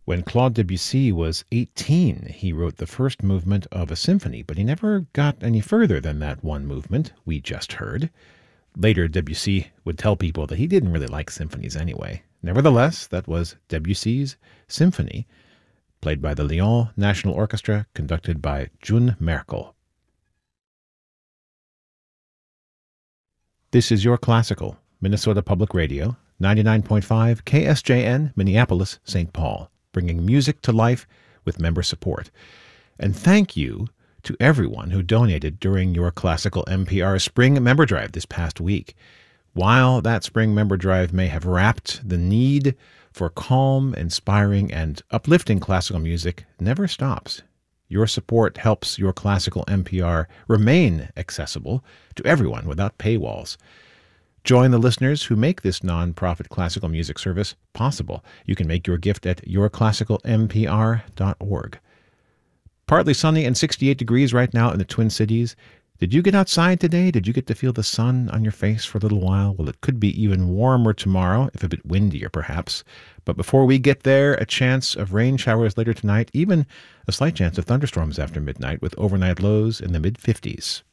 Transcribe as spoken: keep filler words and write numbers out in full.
When Claude Debussy was eighteen, he wrote the first movement of a symphony, but he never got any further than that one movement we just heard. Later, Debussy would tell people that he didn't really like symphonies anyway. Nevertheless, that was Debussy's Symphony, played by the Lyon National Orchestra, conducted by June Merkel. This is Your Classical, Minnesota Public Radio, ninety-nine point five K S J N, Minneapolis, Saint Paul, bringing music to life with member support. And thank you to everyone who donated during Your Classical N P R Spring Member Drive this past week. While that Spring Member Drive may have wrapped, the need for calm, inspiring, and uplifting classical music never stops. Your support helps Your Classical N P R remain accessible to everyone without paywalls. Join the listeners who make this non-profit classical music service possible. You can make your gift at your classical n p r dot org. Partly sunny and sixty-eight degrees right now in the Twin Cities. Did you get outside today? Did you get to feel the sun on your face for a little while? Well, it could be even warmer tomorrow, if a bit windier perhaps. But before we get there, a chance of rain showers later tonight, even a slight chance of thunderstorms after midnight with overnight lows in the mid-fifties.